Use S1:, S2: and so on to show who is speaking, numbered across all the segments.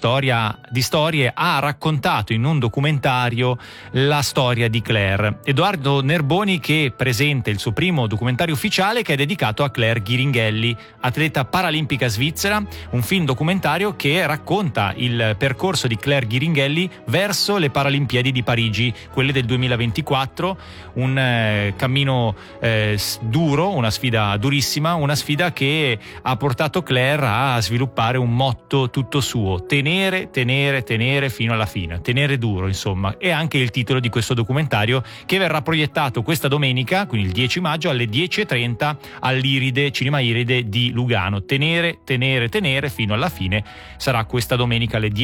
S1: di storie ha raccontato in un documentario la storia di Claire. Edoardo Nerboni, che presenta il suo primo documentario ufficiale, che è dedicato a Claire Ghiringhelli, atleta paralimpica svizzera, un film documentario che racconta il percorso di Claire Ghiringhelli verso le Paralimpiadi di Parigi, quelle del 2024, un cammino duro, una sfida durissima, una sfida che ha portato Claire a sviluppare un motto tutto suo: tenere fino alla fine, tenere duro, insomma. È anche il titolo di questo documentario, che verrà proiettato questa domenica, quindi il 10 maggio alle 10:30 all'Iride, Cinema Iride di Lugano. Tenere fino alla fine sarà questa domenica alle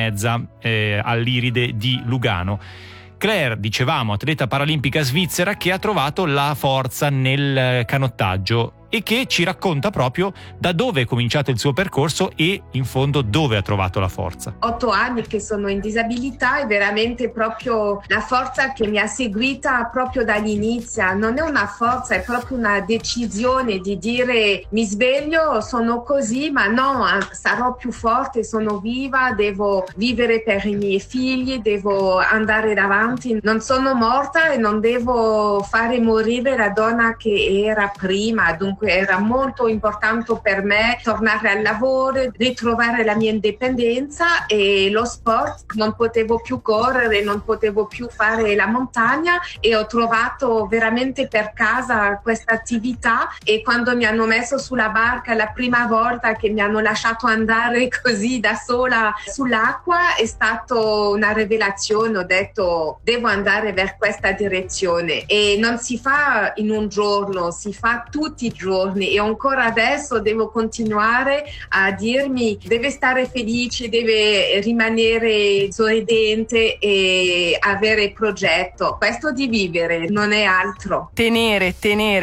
S1: 10:30 all'Iride di Lugano. Claire, dicevamo, atleta paralimpica svizzera che ha trovato la forza nel canottaggio e che ci racconta proprio da dove è cominciato il suo percorso e in fondo dove ha trovato la forza.
S2: 8 anni che sono in disabilità e veramente proprio la forza che mi ha seguita proprio dall'inizio. Non è una forza, è proprio una decisione di dire: mi sveglio, sono così, ma no, sarò più forte, sono viva, devo vivere per i miei figli, devo andare davanti, non sono morta e non devo fare morire la donna che era prima. Dunque era molto importante per me tornare al lavoro, ritrovare la mia indipendenza, e lo sport, non potevo più correre, non potevo più fare la montagna, e ho trovato veramente per casa questa attività. E quando mi hanno messo sulla barca la prima volta, che mi hanno lasciato andare così da sola sull'acqua, è stato una rivelazione. Ho detto: devo andare per questa direzione, e non si fa in un giorno, si fa tutti i giorni, e ancora adesso devo continuare a dirmi: deve stare felice, deve rimanere sorridente e avere progetto. Questo di vivere, non è altro.
S3: Tenere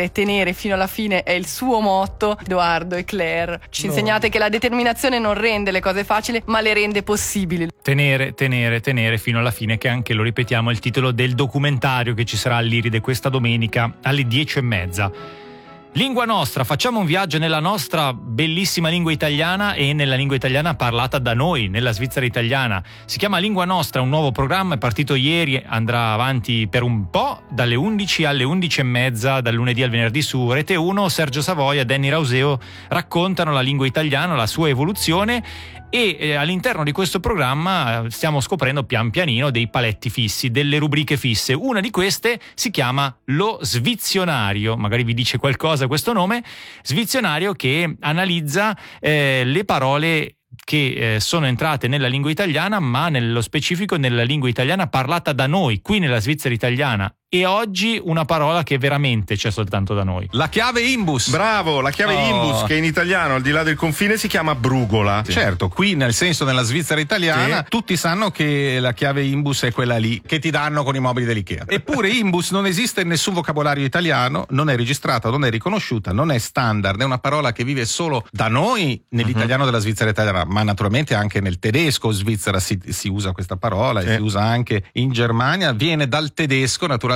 S3: fino alla fine è il suo motto. Edoardo e Claire, ci insegnate che la determinazione non rende le cose facili, ma le rende possibili.
S1: Tenere fino alla fine, che anche, lo ripetiamo, è il titolo del documentario che ci sarà all'Iride questa domenica alle 10:30. Lingua nostra, facciamo un viaggio nella nostra bellissima lingua italiana e nella lingua italiana parlata da noi, nella Svizzera italiana. Si chiama Lingua Nostra, un nuovo programma, è partito ieri, andrà avanti per un po', dalle 11 alle 11:30, dal lunedì al venerdì su Rete 1. Sergio Savoia e Danny Rauseo raccontano la lingua italiana, la sua evoluzione, e all'interno di questo programma stiamo scoprendo pian pianino dei paletti fissi, delle rubriche fisse. Una di queste si chiama Lo Svizionario, magari vi dice qualcosa questo nome. Svizionario che analizza le parole che sono entrate nella lingua italiana, ma nello specifico nella lingua italiana parlata da noi, qui nella Svizzera italiana. E oggi una parola che veramente c'è soltanto da noi.
S4: La chiave imbus.
S5: Bravo, la chiave imbus, che in italiano al di là del confine si chiama brugola.
S4: Sì. Certo, qui nel senso nella Svizzera italiana tutti sanno che la chiave imbus è quella lì che ti danno con i mobili dell'Ikea. Eppure imbus non esiste in nessun vocabolario italiano, non è registrata, non è riconosciuta, non è standard, è una parola che vive solo da noi nell'italiano della Svizzera italiana, ma naturalmente anche nel tedesco svizzera si usa questa parola, e si usa anche in Germania, viene dal tedesco naturalmente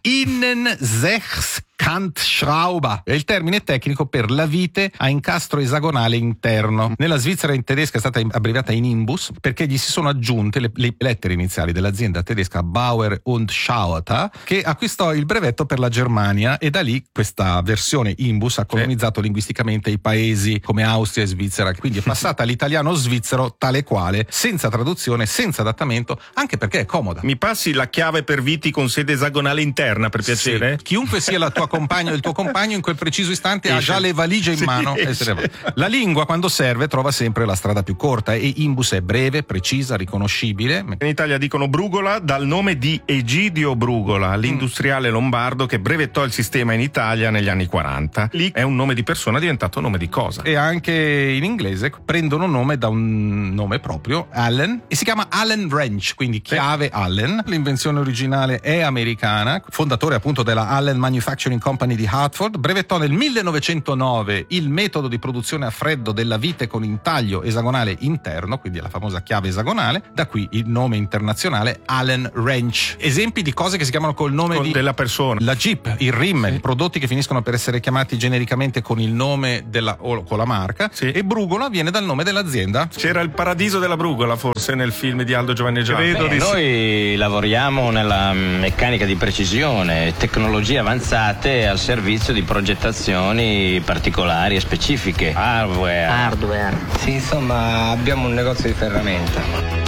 S4: Innensechskantschraube, è il termine tecnico per la vite a incastro esagonale interno. Nella Svizzera in tedesca è stata abbreviata in Imbus perché gli si sono aggiunte le lettere iniziali dell'azienda tedesca Bauer und Schauter, che acquistò il brevetto per la Germania, e da lì questa versione Imbus ha colonizzato linguisticamente i paesi come Austria e Svizzera, quindi è passata all'italiano svizzero tale quale, senza traduzione, senza adattamento, anche perché è comoda.
S5: Mi passi la chiave per viti con sede esagonale interna, per piacere?
S4: Sì. Chiunque sia la tua compagna o il tuo compagno in quel preciso istante ha già le valigie in mano. La lingua, quando serve, trova sempre la strada più corta, e Imbus è breve, precisa, riconoscibile.
S5: In Italia dicono brugola dal nome di Egidio Brugola, l'industriale lombardo che brevettò il sistema in Italia negli anni 40. Lì è un nome di persona diventato nome di cosa.
S4: E anche in inglese prendono nome da un nome proprio, Allen, e si chiama Allen Wrench, quindi chiave Allen. L'invenzione originale è americana, americana, fondatore appunto della Allen Manufacturing Company di Hartford, brevettò nel 1909 il metodo di produzione a freddo della vite con intaglio esagonale interno, quindi la famosa chiave esagonale, da qui il nome internazionale Allen Wrench. Esempi di cose che si chiamano col nome
S5: della persona.
S4: La Jeep, il Rimmel, prodotti che finiscono per essere chiamati genericamente con il nome o con la marca, e brugola viene dal nome dell'azienda.
S5: C'era il paradiso della brugola forse nel film di Aldo Giovaneggiani.
S6: Noi lavoriamo nella meccanica di precisione, tecnologie avanzate al servizio di progettazioni particolari e specifiche. Hardware.
S7: Sì, insomma, abbiamo un negozio di ferramenta.